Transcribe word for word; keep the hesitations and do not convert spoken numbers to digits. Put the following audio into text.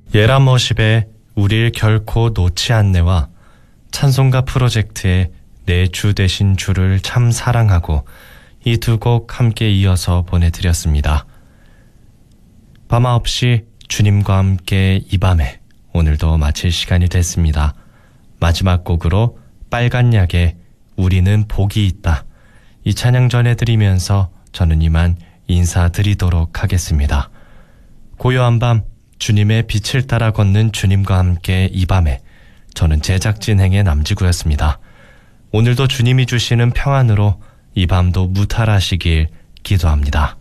예람워십의 우릴 결코 놓지 않네와 찬송가 프로젝트의 내 주 되신 주를 참 사랑하고 이 두 곡 함께 이어서 보내드렸습니다. 밤 아홉 시 주님과 함께 이 밤에 오늘도 마칠 시간이 됐습니다. 마지막 곡으로 빨간 약의 우리는 복이 있다, 이 찬양 전해드리면서 저는 이만 인사드리도록 하겠습니다. 고요한 밤 주님의 빛을 따라 걷는 주님과 함께 이 밤에 저는 제작진행의 남지구였습니다. 오늘도 주님이 주시는 평안으로 이 밤도 무탈하시길 기도합니다.